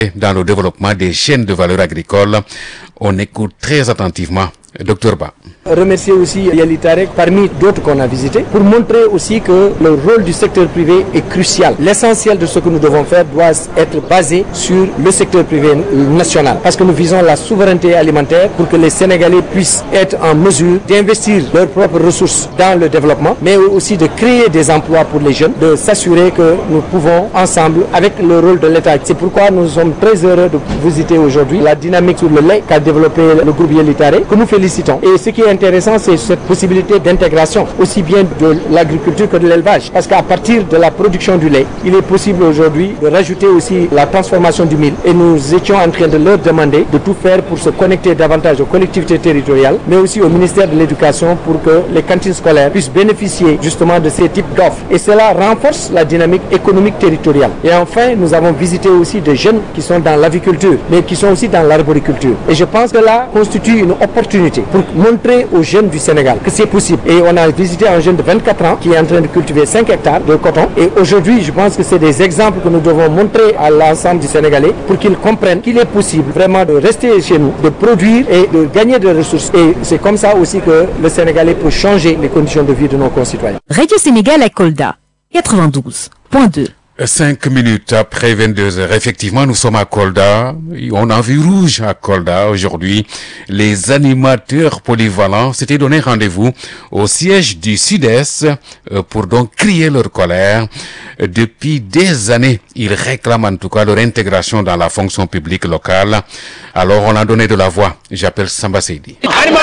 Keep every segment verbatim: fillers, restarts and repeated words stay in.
dans le développement des chaînes de valeur agricole. On écoute très attentivement Docteur Ba. Remercier aussi Yalitarek parmi d'autres qu'on a visités pour montrer aussi que le rôle du secteur privé est crucial. L'essentiel de ce que nous devons faire doit être basé sur le secteur privé national parce que nous visons la souveraineté alimentaire pour que les Sénégalais puissent être en mesure d'investir leurs propres ressources dans le développement mais aussi de créer des emplois pour les jeunes, de s'assurer que nous pouvons ensemble avec le rôle de l'État. C'est pourquoi nous sommes très heureux de visiter aujourd'hui la dynamique sur le lait qu'a développé le groupe Yalitarek que nous félicitons. Et ce qui est intéressant, c'est cette possibilité d'intégration aussi bien de l'agriculture que de l'élevage. Parce qu'à partir de la production du lait, il est possible aujourd'hui de rajouter aussi la transformation du mil. Et nous étions en train de leur demander de tout faire pour se connecter davantage aux collectivités territoriales, mais aussi au ministère de l'Éducation pour que les cantines scolaires puissent bénéficier justement de ces types d'offres. Et cela renforce la dynamique économique territoriale. Et enfin, nous avons visité aussi des jeunes qui sont dans l'aviculture, mais qui sont aussi dans l'arboriculture. Et je pense que là constitue une opportunité pour montrer aux jeunes du Sénégal que c'est possible. Et on a visité un jeune de vingt-quatre ans qui est en train de cultiver cinq hectares de coton. Et aujourd'hui, je pense que c'est des exemples que nous devons montrer à l'ensemble du Sénégalais pour qu'ils comprennent qu'il est possible vraiment de rester chez nous, de produire et de gagner des ressources. Et c'est comme ça aussi que le Sénégalais peut changer les conditions de vie de nos concitoyens. Radio Sénégal à Kolda, quatre-vingt-douze point deux. Cinq minutes après vingt-deux heures, effectivement, nous sommes à Kolda. On a vu rouge à Kolda aujourd'hui. Les animateurs polyvalents s'étaient donné rendez-vous au siège du Sud-Est pour donc crier leur colère. Depuis des années, ils réclament en tout cas leur intégration dans la fonction publique locale. Alors, on a donné de la voix. J'appelle Samba Seydi.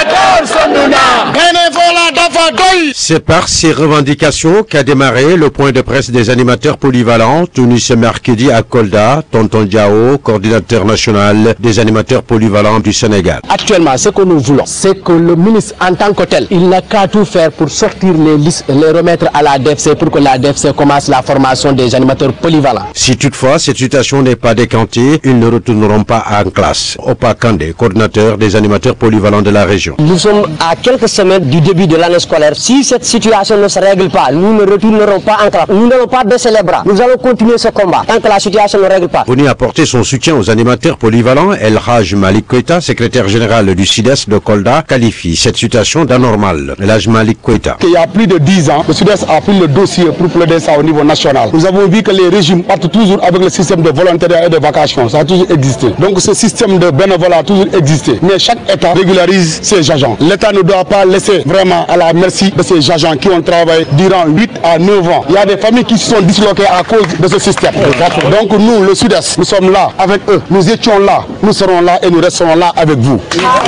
C'est par ces revendications qu'a démarré le point de presse des animateurs polyvalents tenu ce mercredi à Kolda. Tonton Diao, coordinateur national des animateurs polyvalents du Sénégal. Actuellement, ce que nous voulons, c'est que le ministre en tant que tel, il n'a qu'à tout faire pour sortir les listes, les remettre à la D F C pour que la D F C commence la formation des animateurs polyvalents. Si toutefois cette situation n'est pas décantée, ils ne retourneront pas en classe. Opa Kandé, coordinateur des animateurs polyvalents de la région. Nous sommes à quelques semaines du début de l'année scolaire. Si cette situation ne se règle pas, nous ne retournerons pas en classe. Nous n'allons pas baisser les bras. Nous allons continuer ce combat tant que la situation ne règle pas. Venu apporter son soutien aux animateurs polyvalents, El Haj Malik Koita, secrétaire général du Sud-Est de Kolda, qualifie cette situation d'anormale. El Haj Malik Koita. Il y a plus de dix ans, le Sud-Est a pris le dossier pour plaider ça au niveau national. Nous avons vu que les régimes partent toujours avec le système de volontariat et de vacation. Ça a toujours existé. Donc ce système de bénévolat a toujours existé. Mais chaque État régularise ses agents. L'État ne doit pas laisser vraiment à la merci de ces agents qui ont travaillé durant huit à neuf ans. Il y a des familles qui se sont disloquées à cause de ce système. Donc nous, le Sud-Est, nous sommes là avec eux. Nous étions là, nous serons là et nous resterons là avec vous.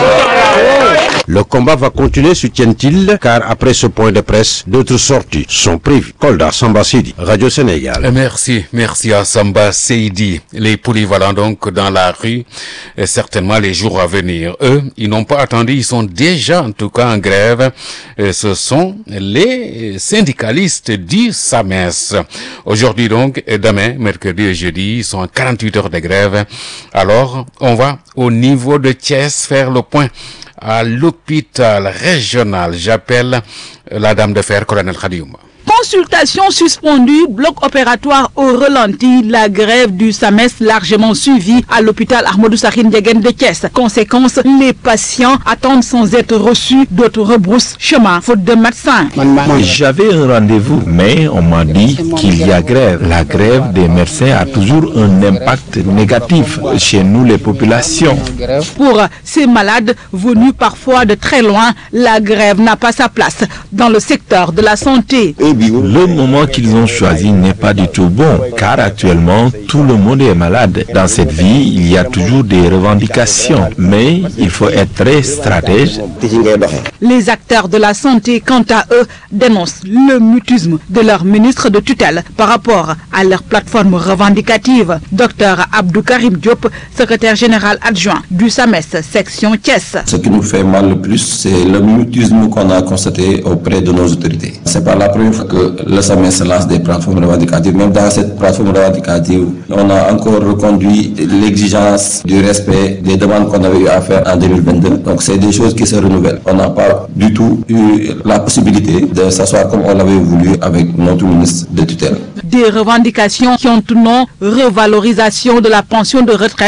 Le combat va continuer, soutient-il, car après ce point de presse, d'autres sorties sont prévues. Kolda, Samba Seydi, Radio Sénégal. Merci, merci à Samba Seydi. Les polyvalents donc dans la rue, et certainement les jours à venir. Eux, ils n'ont pas attendu, ils sont déjà en tout cas en grève. Et ce sont les syndicalistes du S A M E S. Aujourd'hui donc, et demain, mercredi et jeudi, ils sont en quarante-huit heures de grève. Alors, on va au niveau de Thiès faire le point à l'hôpital régional. J'appelle la dame de fer, colonel Khadiouma. Consultation suspendue, bloc opératoire au ralenti, la grève du S A M E S largement suivie à l'hôpital Ahmadou Sakhir Ndiéguène de Thiès. Conséquence, les patients attendent sans être reçus, d'autres rebroussent chemin, faute de médecins. J'avais un rendez-vous, mais on m'a dit qu'il y a grève. La grève des médecins a toujours un impact négatif chez nous les populations. Pour ces malades venus parfois de très loin, la grève n'a pas sa place dans le secteur de la santé. Le moment qu'ils ont choisi n'est pas du tout bon, car actuellement, tout le monde est malade. Dans cette vie, il y a toujours des revendications, mais il faut être très stratège. Les acteurs de la santé, quant à eux, dénoncent le mutisme de leur ministre de tutelle par rapport à leur plateforme revendicative. Docteur Abdou Karim Diop, secrétaire général adjoint du S A M E S, section Thiès. Ce qui nous fait mal le plus, c'est le mutisme qu'on a constaté auprès de nos autorités. C'est pas la première fois que le S A M E S lance des plateformes revendicatives. Même dans cette plateforme revendicative, on a encore reconduit l'exigence du respect des demandes qu'on avait eu à faire en deux mille vingt-deux. Donc c'est des choses qui se renouvellent. On n'a pas du tout eu la possibilité de s'asseoir comme on l'avait voulu avec notre ministre de tutelle. Des revendications qui ont tout nom revalorisation de la pension de retraite,